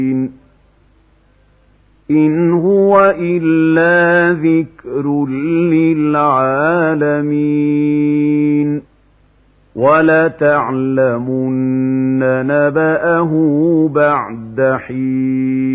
إِنْ هُوَ إِلَّا ذِكْرٌ لِّلْعَالَمِينَ وَلَتَعْلَمُنَّ نَبَأَهُ بَعْدَ حِينٍ